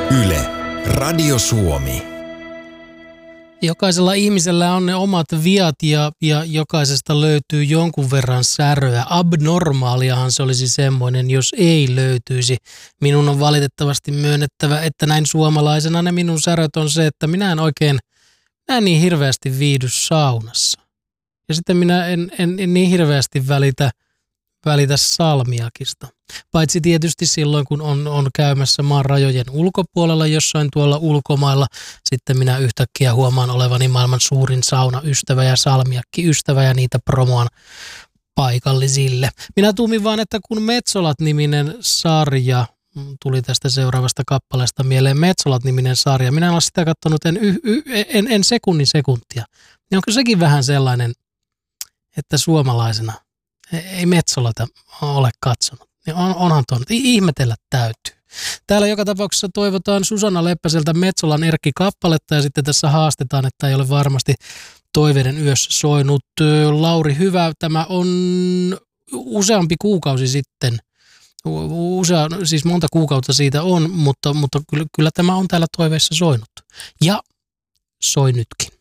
Yle, Radio Suomi. Jokaisella ihmisellä on ne omat viat ja jokaisesta löytyy jonkun verran säröä. Abnormaaliahan se olisi semmoinen, jos ei löytyisi. Minun on valitettavasti myönnettävä, että näin suomalaisena ne minun säröt on se, että minä en niin hirveästi viihdy saunassa. Ja sitten minä en niin hirveästi välitä salmiakista. Paitsi tietysti silloin, kun on käymässä maan rajojen ulkopuolella jossain tuolla ulkomailla, sitten minä yhtäkkiä huomaan olevani maailman suurin saunaystävä ja salmiakkiystävä ja niitä promoan paikallisille. Minä tuumin vaan, että kun Metsolat-niminen sarja, tuli tästä seuraavasta kappaleesta mieleen Metsolat-niminen sarja, minä en ole sitä katsonut en sekunnin sekuntia, niin onko sekin vähän sellainen, että suomalaisena ei Metsolata ole katsonut. Niin onhan tuon, ihmetellä täytyy. Täällä joka tapauksessa toivotaan Susanna Leppäseltä Metsolan Erkki-kappaletta ja sitten tässä haastetaan, että ei ole varmasti Toiveiden yössä soinut. Lauri, hyvä. Tämä on useampi kuukausi sitten. Siis monta kuukautta siitä on, mutta kyllä tämä on täällä Toiveissa soinut. Ja soi nytkin.